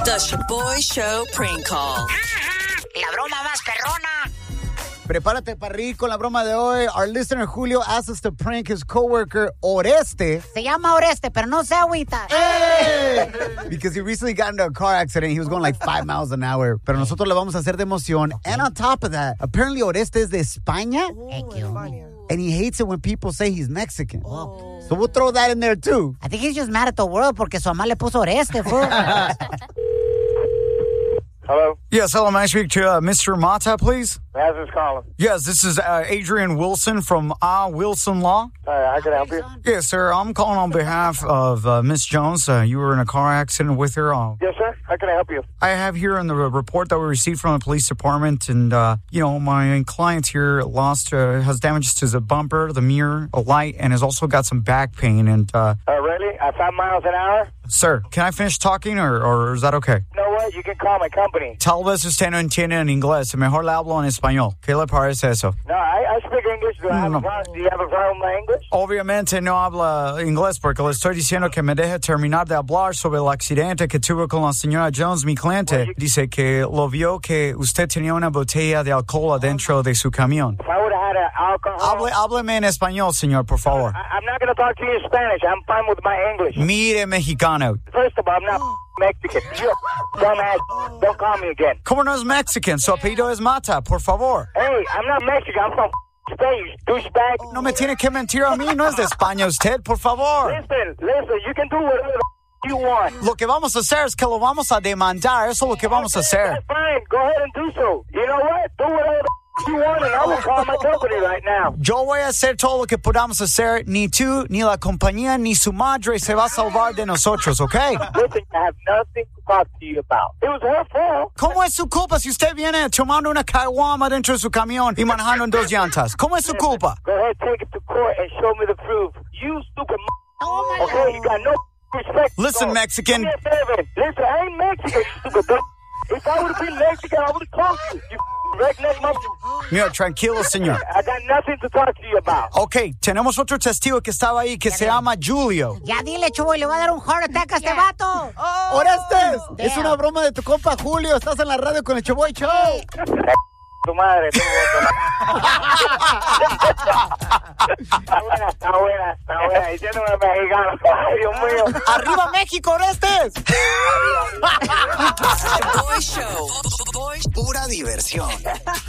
The Shaboy Show prank call. La broma más perrona. Prepárate para reír con la broma de hoy. Our listener Julio asked us to prank his coworker Oreste. Se llama Oreste, pero no se agüita. Hey! Because he recently got into a car accident. He was going like 5 miles an hour. Pero nosotros le vamos a hacer de emoción. Okay. And on top of that, apparently Oreste is de España. And he hates it when people say he's Mexican. Oh. So we'll throw that in there too. I think he's just mad at the world porque su mamá le puso Oreste, fool. Hello? Yes, hello. May I speak to Mr. Mata, please? How's this calling? Yes, this is Adrian Wilson from Wilson Law. How can I help you? Yes, sir. I'm calling on behalf of Miss Jones. You were in a car accident with her. Yes, sir. How can I help you? I have here in the report that we received from the police department, and, my client here has damages to the bumper, the mirror, a light, and has also got some back pain. And really? At 5 miles an hour? Sir, can I finish talking, or is that okay? You know what? You can call my company. Tal vez usted no entiende en inglés. Mejor le hablo en español. ¿Qué le parece eso? No, I speak English. Do you have a problem with my English? Obviamente no habla inglés porque le estoy diciendo que me deje terminar de hablar sobre el accidente que tuve con la señora Jones, mi cliente. Dice que lo vio que usted tenía una botella de alcohol adentro de su camión. If I would have had alcohol... Hábleme en español, señor, por favor. I'm not going to talk to you in Spanish. I'm fine with my English. Mire, mexicano. First of all, I'm not Mexican. You dumbass. Don't call me again. ¿Cómo no es Mexican? Su apellido es Mata, por favor. Hey, I'm not Mexican. I'm from Spain, douchebag. No me tiene que mentir a mí. No es de España usted, por favor. Listen. You can do whatever you want. Lo que vamos a hacer es que lo vamos a demandar. Eso es lo que vamos a hacer. That's fine. Go ahead and do so. You know what? Do whatever you want, and I will call my company right now. Yo voy a hacer todo lo que podamos hacer. Ni tú, ni la compañía, ni su madre se va a salvar de nosotros, ¿ok? Listen, I have nothing to talk to you about. It was her fault. ¿Cómo es su culpa si usted viene tomando una caguama dentro de su camión y manejando en 2 llantas? ¿Cómo es su culpa? Go ahead, take it to court and show me the proof. You stupid okay, you got no respect. Listen, Mexican. Listen, I ain't Mexican, you stupid. If I would have been Mexican, I would have called you redneck motherfucker. Mira, tranquilo, señor. I got nothing to talk to you about. Ok, tenemos otro testigo que estaba ahí que se llama Julio. Ya dile, Chubo, le va a dar un heart attack a este vato. ¡Orestes! Es una broma de tu compa Julio. Estás en la radio con el Shaboy Show. Tu madre, tu Está buena. Diciéndome mexicano. Ay, Dios mío. ¡Arriba México, Orestes! Shaboy Show. Pura diversión.